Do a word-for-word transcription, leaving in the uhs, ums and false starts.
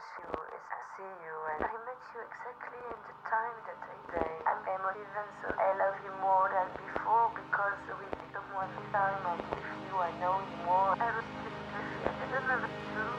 you, is I see you, and I met you exactly in the time that I say I'm emotive, so I love you more than before because with someone this time I'm with you, I know you more. I was just, I don't know what to do.